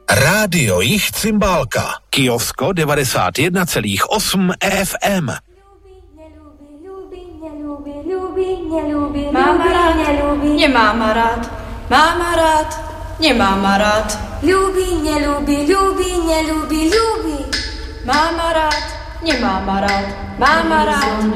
Rádio Jich Cymbálka. Kiosko 91,8 FM. Máma rád, nemáma rád. Máma rád, nemáma rád. Ľúbi, nelúbi, ľúbi, nelúbi, ľúbi. Máma rád, nemáma rád. Máma rád,